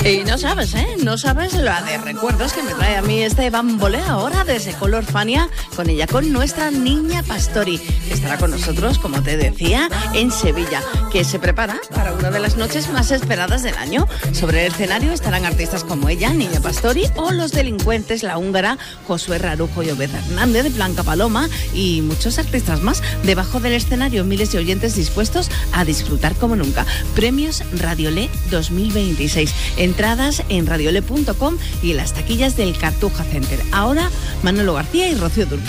Y no sabes, ¿eh? No sabes la de recuerdos que me trae a mí este bamboleo ahora desde Color Fania, con ella, con nuestra Niña Pastori, que estará con nosotros, como te decía, en Sevilla, que se prepara para una de las noches más esperadas del año. Sobre el escenario estarán artistas como ella, Niña Pastori, o Los Delincuentes, La Húngara, Josué Rarujo y Obed Hernández, Blanca Paloma y muchos artistas más. Debajo del escenario, miles de oyentes dispuestos a disfrutar como nunca. Premios Radiolé 2026. Entradas en radiolé.com y en las taquillas del Cartuja Center. Ahora, Manolo García y Rocío Dúrcal.